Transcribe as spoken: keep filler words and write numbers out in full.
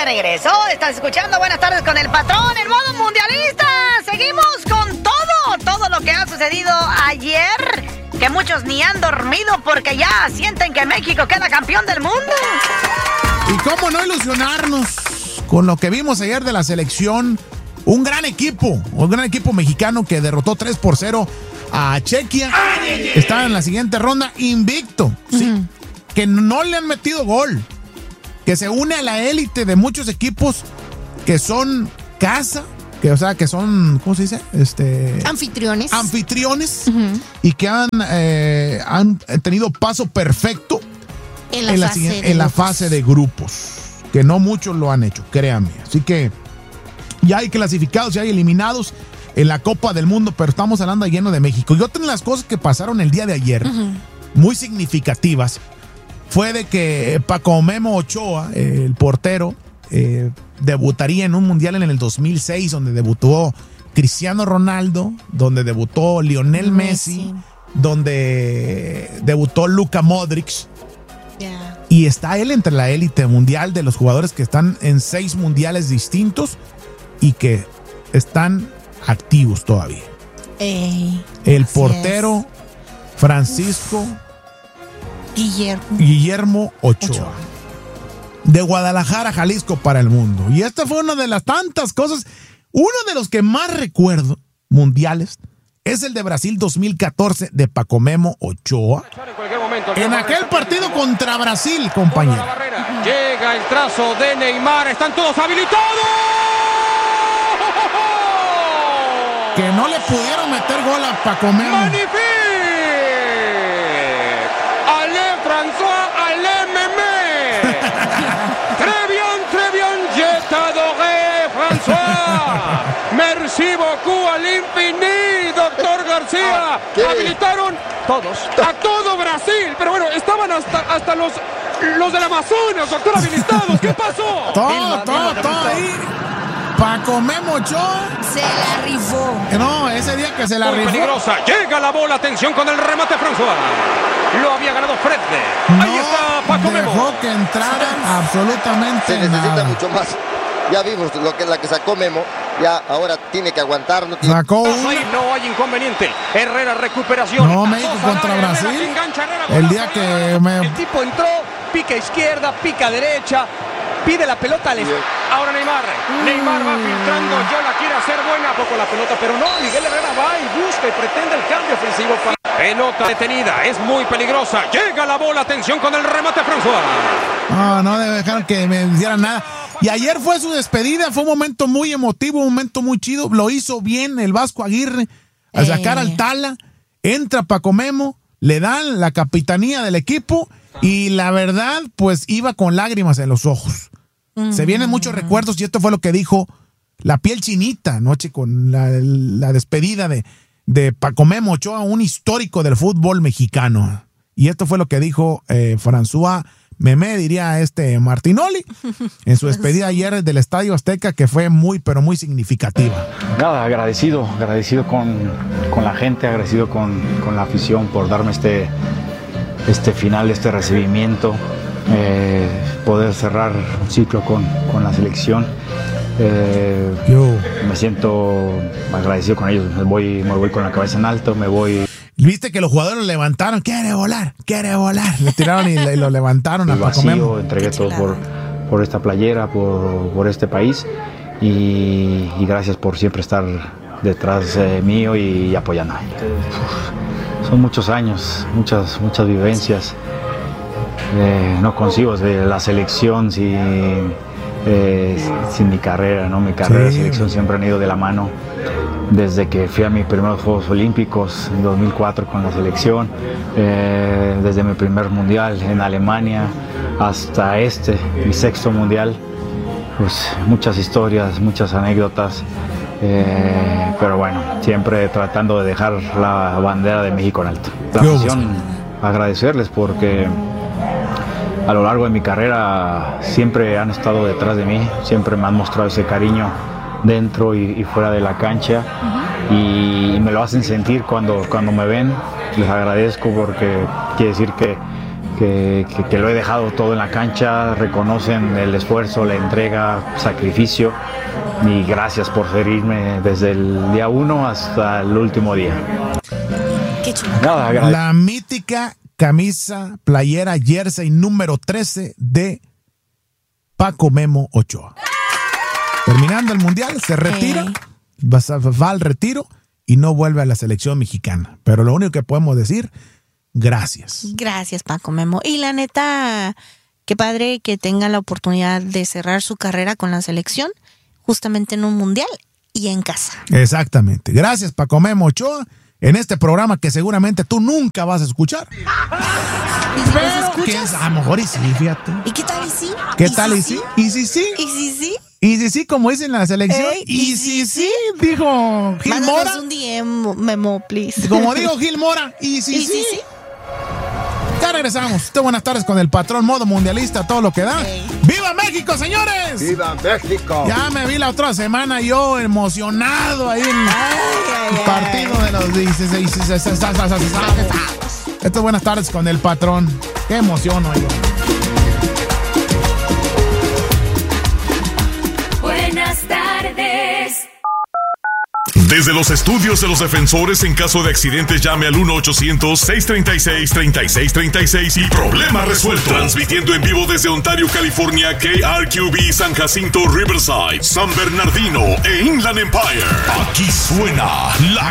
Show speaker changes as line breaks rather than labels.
de regreso. Estás escuchando Buenas Tardes con el Patrón, el modo mundialista. Seguimos con todo, todo lo que ha sucedido ayer, que muchos ni han dormido porque ya sienten que México queda campeón del mundo.
Y cómo no ilusionarnos con lo que vimos ayer de la selección. Un gran equipo, un gran equipo mexicano que derrotó tres por cero a Chequia. Está en la siguiente ronda invicto, uh-huh. ¿sí? Que no le han metido gol. Que se une a la élite de muchos equipos que son casa, que o sea, que son, ¿cómo se dice? Este,
anfitriones.
Anfitriones. Uh-huh. Y que han, eh, han tenido paso perfecto
en la,
en la,
fase,
siguiente,
de
en la fase de grupos. Que no muchos lo han hecho, créanme. Así que ya hay clasificados, ya hay eliminados en la Copa del Mundo, pero estamos hablando lleno de México. Y otra de las cosas que pasaron el día de ayer, uh-huh. muy significativas, fue de que Paco Memo Ochoa, eh, el portero, eh, debutaría en un mundial en el dos mil seis, donde debutó Cristiano Ronaldo, donde debutó Lionel Messi, Messi donde debutó Luka Modric. Yeah. Y está él entre la élite mundial de los jugadores que están en seis mundiales distintos y que están activos todavía.
Ey,
el portero es. Francisco Uf.
Guillermo,
Guillermo Ochoa, Ochoa, de Guadalajara, Jalisco para el mundo. Y esta fue una de las tantas cosas. Uno de los que más recuerdo mundiales es el de Brasil dos mil catorce de Paco Memo Ochoa. En, en aquel partido contra Brasil, compañero.
Llega el trazo de Neymar, están todos habilitados.
Que no le pudieron meter gol a Paco Memo.
¡Magnifique! ¡Allez, François! ¡Allez, Mémé! ¡Très bien, très bien! ¡Je t'adore, François! ¡Merci beaucoup à l'infini, doctor García! ¿Qué? Habilitaron todos, a todo Brasil. Pero bueno, estaban hasta, hasta los, los del Amazonas, doctor, habilitados. ¿Qué pasó?
Todo, todo, todo ahí. Paco Memo Ochoa
se la rifó.
No, ese día que se la
Muy
rifó.
Peligrosa. Llega la bola. Atención con el remate, François. Lo había ganado Fredde.
No
ahí está Paco Memo.
Dejó que entraran absolutamente
Se necesita
nada.
mucho más. Ya vimos lo que la que sacó Memo. Ya ahora tiene que aguantar. No tiene...
Sacó uno.
No hay inconveniente. Herrera recuperación.
No, México contra Brasil. Herrera, el día que me...
El tipo entró, pica izquierda, pica derecha. Pide la pelota al est-
Ahora Neymar. Mm. Neymar va filtrando. Yo la quiero hacer buena. A poco la pelota, pero no. Miguel Herrera va y busca y pretende el cambio ofensivo. Para... Pelota detenida. Es muy peligrosa. Llega la bola. Atención con el remate, François.
No, no dejaron que me hicieran nada. Y ayer fue su despedida. Fue un momento muy emotivo, un momento muy chido. Lo hizo bien el Vasco Aguirre al sacar eh. al Tala. Entra Paco Memo. Le dan la capitanía del equipo. Y la verdad, pues iba con lágrimas en los ojos. Mm. Se vienen muchos recuerdos y esto fue lo que dijo la piel chinita anoche con la, la despedida de, de Paco Memo Ochoa, un histórico del fútbol mexicano. Y esto fue lo que dijo eh, François Memé, diría este Martinoli, en su despedida ayer del Estadio Azteca, que fue muy, pero muy significativa.
Nada, agradecido, agradecido con, con la gente, agradecido con, con la afición por darme este... este final, este recibimiento, eh, poder cerrar un ciclo con, con la selección. Eh, me siento agradecido con ellos, me voy, me voy con la cabeza en alto, me voy...
Viste que los jugadores lo levantaron, quiere volar, quiere volar. Le tiraron y, y lo levantaron a Paco Memo.
Entregué todo por, por esta playera, por, por este país y, y gracias por siempre estar detrás eh, mío y, y apoyando. Son muchos años, muchas, muchas vivencias. Eh, no consigo de la selección sin, eh, sin mi carrera, ¿no? Mi carrera y sí. Selección siempre han ido de la mano. Desde que fui a mis primeros Juegos Olímpicos en dos mil cuatro con la selección, eh, desde mi primer mundial en Alemania hasta este, mi sexto mundial, pues muchas historias, muchas anécdotas. Eh, pero bueno, siempre tratando de dejar la bandera de México en alto. La afición, agradecerles porque a lo largo de mi carrera siempre han estado detrás de mí, siempre me han mostrado ese cariño dentro y, y fuera de la cancha. Uh-huh. y, y me lo hacen sentir cuando, cuando me ven. Les agradezco porque quiere decir que que, que, que lo he dejado todo en la cancha, reconocen el esfuerzo, la entrega, sacrificio, y gracias por seguirme desde el día uno hasta el último día.
Qué chulo.
Nada, gracias.
La mítica camisa, playera, jersey número trece de Paco Memo Ochoa. Terminando el mundial, se retira, va, va al retiro y no vuelve a la selección mexicana. Pero lo único que podemos decir, gracias.
Gracias, Paco Memo. Y la neta, qué padre que tenga la oportunidad de cerrar su carrera con la selección, justamente en un mundial y en casa.
Exactamente. Gracias, Paco Memo Ochoa, en este programa que seguramente tú nunca vas a escuchar.
¿Y si los escuchas?
Que, a lo mejor y sí, fíjate.
¿Y qué tal y sí?
¿Qué
¿Y
tal
si
y sí? ¿Y si sí?
¿Y si sí?
Y si sí, como dicen en la selección.
Ey,
y si sí, dijo Gil
Mándanos
Mora.
un D M, Memo, please.
Como dijo Gil Mora. Y si
¿Y
sí.
si sí?
Ya regresamos. Usted, buenas tardes con el patrón modo mundialista, todo lo que da.
Ey.
¡Viva México, señores!
¡Viva México!
Ya me vi la otra semana yo emocionado ahí en el
ay,
partido
ay.
de los dieciséis. Esto es buenas tardes con el patrón. Qué emoción, oye.
Buenas tardes.
Desde los estudios de los defensores, en caso de accidentes, llame al uno ochocientos, seiscientos treinta y seis, treinta y seis treinta y seis y problema resuelto. Transmitiendo en vivo desde Ontario, California, K R Q B, San Jacinto, Riverside, San Bernardino e Inland Empire. Aquí suena la